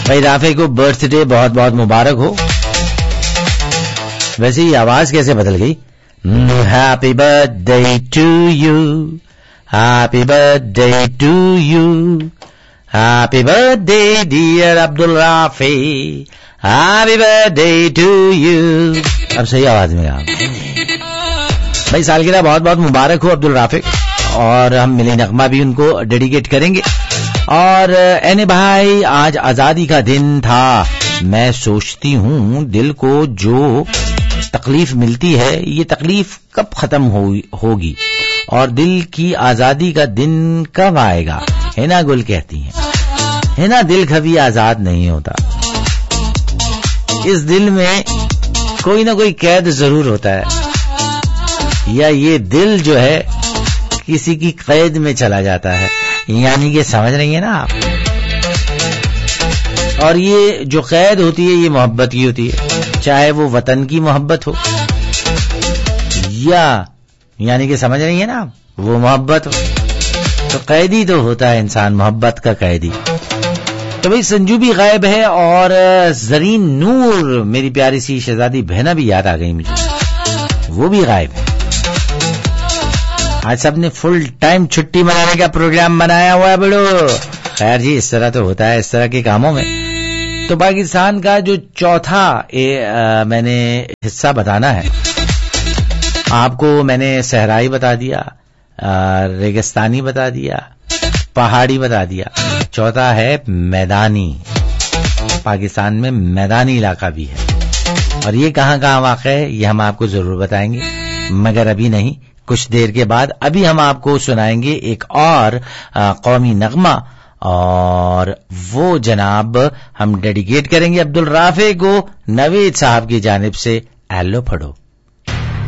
بھائی رافع کو birth day بہت بہت مبارک ہو. ویسے ہی آواز کیسے بدل گئی؟ Happy birth day to you, happy birth day to you, happy birth day dear Abdul الرافع, happy birth day to you. اب صحیح آواز میں گا بھائی. سالگرہ بہت بہت مبارک ہو عبد الرافع, اور ہم ملی نغمہ بھی ان کو ڈیڈیکیٹ کریں گے. اور این بھائی آج آزادی کا دن تھا. میں سوچتی ہوں دل کو جو تکلیف ملتی ہے یہ تکلیف کب ختم ہوگی, اور دل کی آزادی کا دن کب آئے گا. ہینا گل کہتی ہیں ہے نا, دل کبھی آزاد نہیں ہوتا. اس دل میں کوئی نہ کوئی قید ضرور ہوتا ہے, یا یہ دل جو ہے کسی کی قید میں چلا جاتا ہے. یعنی کہ سمجھ رہی ہیں نا آپ. اور یہ جو قید ہوتی ہے یہ محبت کی ہوتی ہے, چاہے وہ وطن کی محبت ہو یا یعنی کہ سمجھ رہی ہیں نا آپ وہ محبت ہو. تو قیدی تو ہوتا ہے انسان, محبت کا قیدی. تو بھئی سنجو بھی غائب ہے, اور زرین نور میری پیاری سی شہزادی بہنا بھی یاد آ گئی مجھے, وہ بھی غائب ہے. آج سب نے فل ٹائم چھٹی منانے کا پروگرام بنایا ہوا ہے بڑو. خیر جی, اس طرح تو ہوتا ہے اس طرح کے کاموں میں. تو پاکستان کا جو چوتھا میں نے حصہ بتانا ہے آپ کو, میں نے صحرائی بتا دیا, ریگستانی بتا دیا, پہاڑی بتا دیا. چوتھا ہے میدانی. پاکستان میں میدانی علاقہ بھی ہے, اور یہ کہاں کہاں واقع ہے یہ ہم آپ کو ضرور بتائیں گے, مگر ابھی نہیں, کچھ دیر کے بعد. ابھی ہم آپ کو سنائیں گے ایک اور قومی نغمہ, اور وہ جناب ہم ڈیڈیکیٹ کریں گے عبد الرافع کو, نوید صاحب کی جانب سے. ایلو پھڑو.